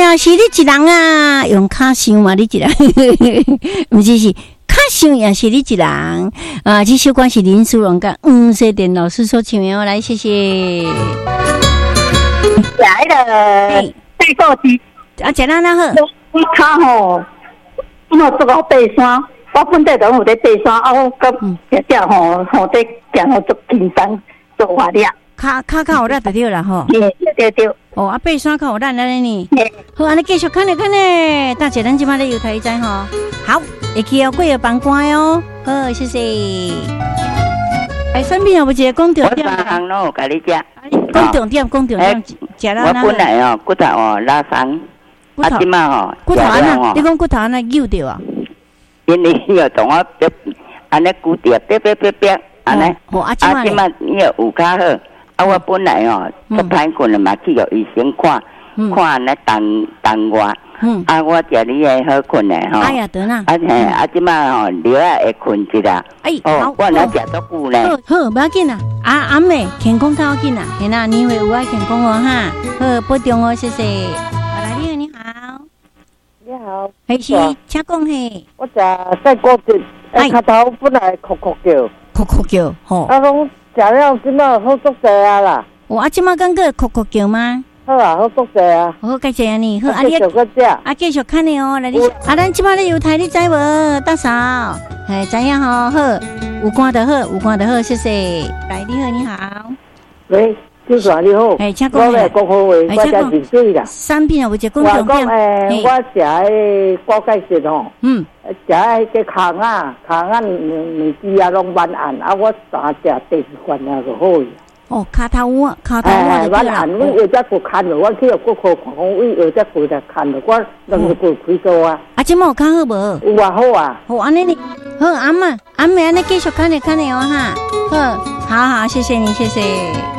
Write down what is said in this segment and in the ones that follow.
也是你一人啊，用卡想嘛，你一人，不是卡想也是你一人啊。这首歌是林淑荣跟世典老师所唱的，来谢谢。 来了，带过去啊，食咱那好。 我卡吼，我做到爬山，我本地都有在爬山，啊，我甲姐姐吼在行好做紧张做活力。 卡有力就对啦吼。 对。 哦，啊，爬山卡有力安尼呢。好，安尼继续看咧。大姐，咱即摆咧有台仔吼。好，会去哦，过要放歌哦。好，谢谢。产品有无一个讲重点？ 我3项拢有甲你食。 讲重点，食啦。 我本来哦，骨头哦拉伤，即摆吼， 骨头安那？你讲骨头安那扭着啊？ 因为要同我安尼骨掉，别安尼。 啊，即摆伊有较好。啊，我本来哦，足歹困了嘛，去互医生看安尼动我。啊，我食你的好困的吼。 哎呀，得啦。 即摆吼，留下会困一下。好，我若食足久呢。 好，不要紧啦。阿妹，健康较要紧啦。嘿啦，你会有爱健康哦哈。好，保重哦，谢谢。来，你好。 你好。 嘿是，请讲嘿。 我食再过节，脚头本来哭叫， 吼。 啊，讲。食了即摆好足济啊啦！ 啊，即摆敢个哭叫吗？ 好啊，好足济啊！ 好，介谢啊你。好， 继续个食。 继续看你哦，来你。咱即摆咧油台，你知无？大嫂，知影吼？好，有看就好，谢谢。来，你好。 喂，主持人你好。 请讲。 我讲好话，我食真水啦。 产品有一个讲重点。 我食迄锅盖石吼。食迄个空啊，两支啊拢蛮暗，啊我三食第四罐啊就好去。 哦，骹头碗就对啦。 阮药只骨看了，我去骨科看，讲药只骨来看了，我两个骨开刀啊。 即摆有较好无？ 有啊，好啊。 好，安尼你好，阿妹安尼继续看咧哦哈。好，谢谢你，谢谢。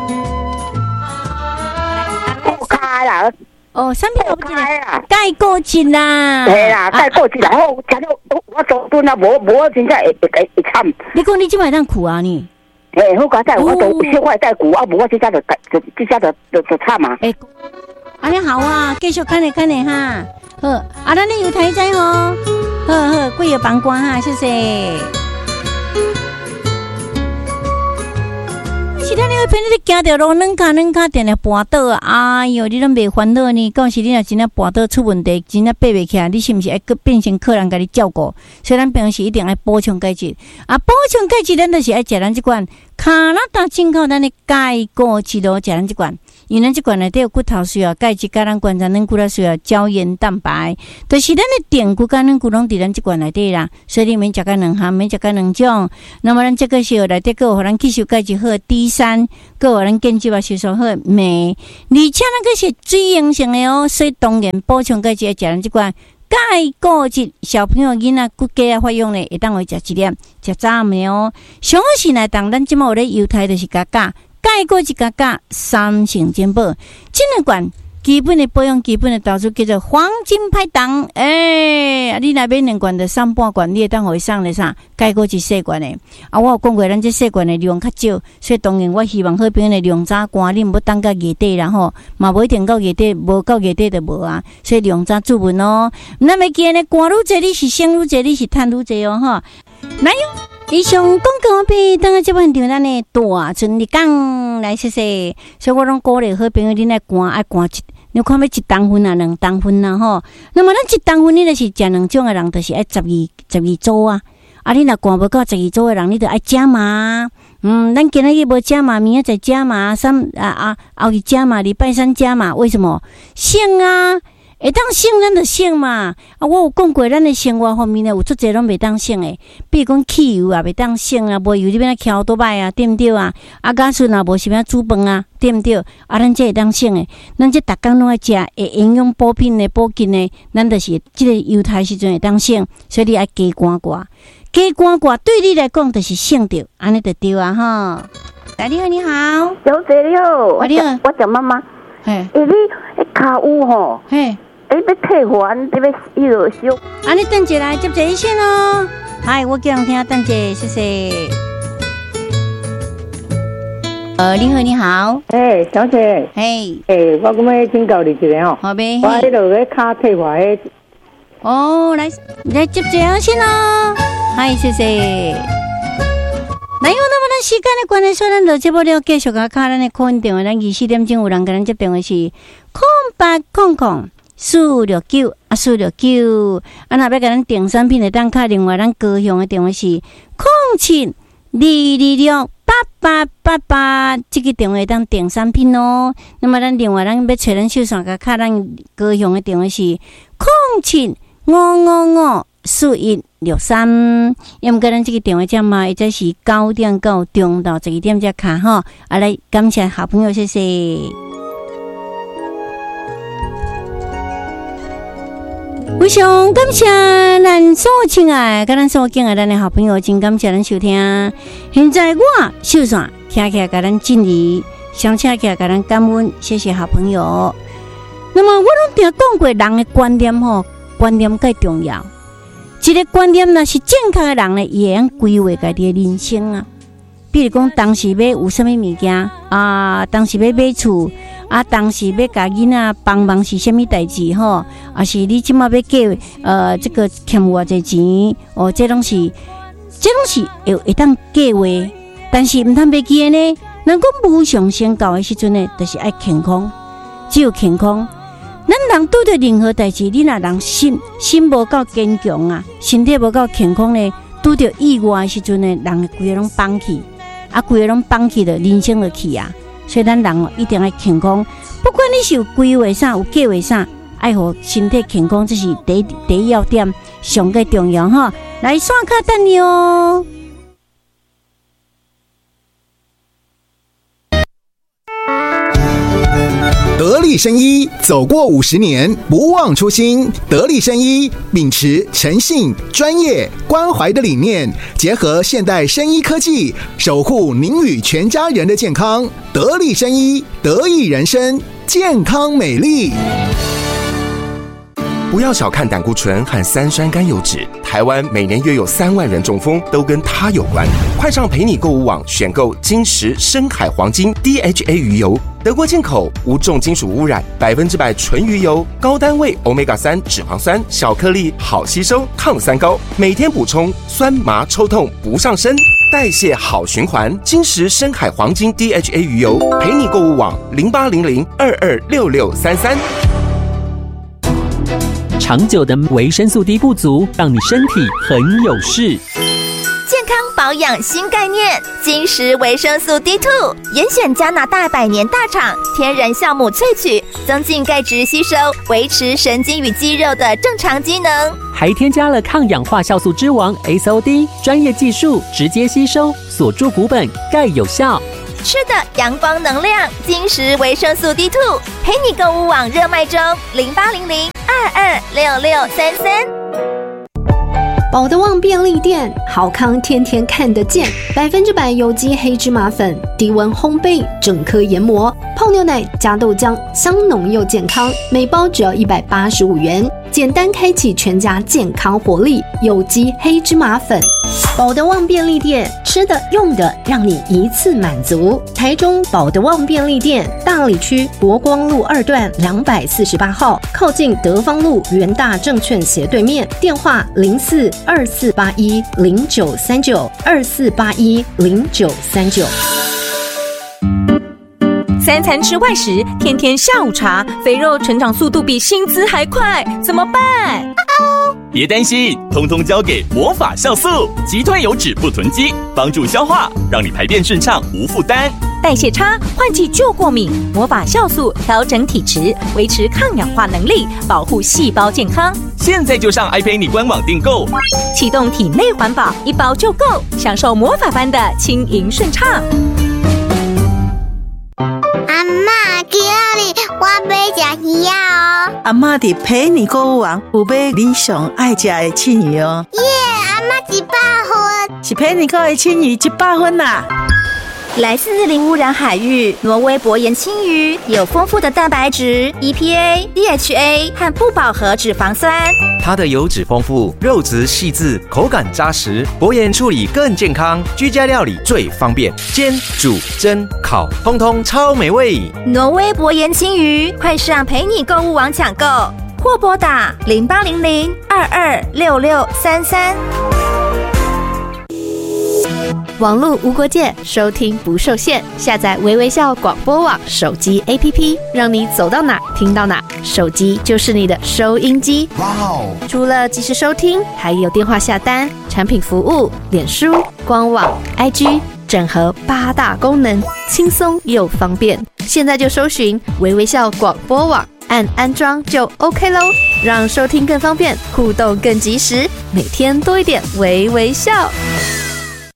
骨开啦。 哦，产品有不啦？钙过紧啦， 嘿啦，钙过紧啦。我做顿啊，无真正会惨。 你讲你即摆当苦啊你？ 好佳哉，我都小块带骨啊，无我即只就惨嘛。 安尼好啊，继续看咧哈。好，咱咧有台仔吼。好，贵有帮关哈，谢谢。是咱那个朋友你行着路，软脚定定绊倒啊！哎哟，你拢袂烦恼呢？到时你若真正绊倒出问题，真正爬袂起来，你是毋是会变成客人甲你照顾？所以咱平时一定要补充钙质啊！补充钙质，咱就是爱食咱这款加拿大进口咱的钙果质咯，食咱这款。因为咱这款内底有骨头需要钙质，甲咱观察咱骨头需要胶原蛋白，就是咱的电骨甲咱骨拢伫咱这款内底啦。所以你免食个两项，免食个两种。那么咱这个是内底个互咱吸收钙质好 D3，个互咱建基啊吸收好镁，而且那个是水溶性的哦，所以当然补充钙质要食咱这款钙果质。小朋友囡仔骨骼啊发育呢，会当会食一粒，食早暝哦。上好是来当咱即满有咧犹太就是加钙果质加三成珍宝，这两罐基本的保养、基本的投资叫做黄金拍档。你那边两罐的3半罐，你会当互伊送咧啥？钙果质细罐的啊，我有讲过，咱这细罐的量较少，所以当然我希望好朋友的量早关，你毋要等到月底啦吼，嘛无一定到月底，无到月底就无啊，所以量早注文哦。那么今日关愈济，你是省愈济，你是趁愈济哦哈。来哟。以上广告完毕，等下这本场咱的大春日讲来谢谢，所以我拢鼓励好朋友恁来灌爱灌你看要1公分啊2公分啊吼，那么咱1公分你就是食2种的人，就是爱12组啊，你若灌无到12组的人，你就爱加码。咱今日无加码，明仔再加码，后日加码，礼拜3加码，为什么？省啊！会当省咱就省嘛，我有讲过，咱的生活方面呢，有足侪拢袂当省诶。比如讲汽油啊，袂当省啊，无油你变啊翘倒摆啊，对毋对啊？假使若无想要煮饭啊，对毋对？咱这会当省诶，咱这逐工拢爱食会营养补品诶、补筋诶，咱就是即个油太时阵会当省，所以你爱加关挂，对你来讲就是省着，安尼就对啊吼。你好，你好， 小姐你好， 你好， 我叫妈妈。你脚有吼？要退还，你要伊就烧。 你等一来接一线哦。嗨，我叫人听，等一，谢谢。 你好，你好。 小姐。我讲要请教你一个吼。 好呗。 我迄落咧骹退化迄。 来接电先咯。嗨，谢谢。来，那么咱时间的关系，所以咱就节目了继续甲卡咱的空电话，咱24点钟有人甲咱接电话是0800-469-469。若要甲咱订产品的当卡，另外咱高雄的电话是07-226-8888，这个电话当订产品哦。那么咱另外咱要找咱秀山甲卡，咱高雄的电话是07-555-4163。要么个咱这个电话号码，或者是9点到中到12点才卡哈。来，感谢好朋友，谢谢。非常感谢咱所亲爱甲咱所敬爱咱的好朋友，真感谢咱收听。现在我秀山听起来甲咱敬礼，相请起来甲咱感恩，谢谢好朋友。那么我拢定讲过，人的观念吼，观念介重要。一个观念若是正确的人呢，伊会规划家己的人生啊。比如讲，当时要有啥物物件啊，当时要买厝啊，当时要甲囡仔帮忙是啥物代志吼，啊是你即马要计这个欠偌济钱哦，这拢是会当计划，但是毋通袂记的呢。咱讲无上升高的时阵呢，就是爱健康，只有健康。咱人拄着任何代志，你若人心无够坚强啊，身体无够健康呢，拄着意外的时阵呢，人规个拢放弃，规个拢放弃了，人生就去啊。所以咱人一定要健康，不管你是有规划啥，有计划啥，爱护身体健康，这是第一要点，上个重要哈。来刷卡等你哦。 得力生医走过50年，不忘初心。得力生医秉持诚信、专业、关怀的理念，结合现代生医科技，守护您与全家人的健康。得力生医，得益人生，健康美丽。 不要小看胆固醇和3酸甘油酯，台湾每年约有3万人中风，都跟它有关。快上陪你购物网选购金石深海黄金 DHA 鱼油，德国进口，无重金属污染，100%纯鱼油，高单位 Omega-3 脂肪酸，小颗粒，好吸收，抗三高，每天补充，酸麻抽痛不上身，代谢好循环。金石深海黄金 DHA 鱼油，陪你购物网0800226633。 长久的维生素 D 不足，让你身体很有事。 健康保养新概念，金石维生素 D2， 严选加拿大100年大厂天然酵母萃取，增进钙质吸收，维持神经与肌肉的正常机能， 还添加了抗氧化酵素之王 SOD， 专业技术直接吸收，锁住骨本，钙有效。 吃的阳光能量，金石维生素 D2， 陪你购物网热卖中，0800226633。 宝德旺便利店，好康天天看得见，100%有机黑芝麻粉，低温烘焙，整颗研磨，泡牛奶加豆浆，香浓又健康，每包只要185元，简单开启全家健康活力，有机黑芝麻粉。宝德旺便利店，吃的用的让你一次满足。台中宝德旺便利店，大里区国光路2段248号，靠近德芳路元大证券斜对面，电话042481093924810939。 3餐吃外食，天天下午茶，肥肉成长速度比薪资还快，怎么办？ 别担心，通通交给魔法酵素，击退油脂不囤积，帮助消化，让你排便顺畅无负担。 代谢差，换季就过敏，魔法酵素调整体质，维持抗氧化能力，保护细胞健康。 现在就上 iPay 官网订购， 启动体内环保，1包就够，享受魔法般的轻盈顺畅。 阿嬷，今日我要吃鱼哦。 阿嬷伫陪你购物网有买你上爱吃的青鱼哦。 耶，阿嬷100分， 是陪你购的青鱼100分啦。 来自零污染海域，挪威薄盐青鱼有丰富的蛋白质、EPA、DHA 和不饱和脂肪酸。 它的油脂丰富，肉质细致，口感扎实，薄盐处理更健康，居家料理最方便，煎、煮、蒸、烤，通通超美味。 挪威薄盐青鱼，快上陪你购物网抢购，或拨打0800-226633。 网络无国界，收听不受限。下载微微笑广播网手机 APP， 让你走到哪听到哪，手机就是你的收音机。哇哦！除了即时收听，还有电话下单、产品服务、脸书、官网、IG， 整合8大功能，轻松又方便。现在就搜寻微微笑广播网，按安装就 OK 咯，让收听更方便，互动更及时，每天多一点微微笑。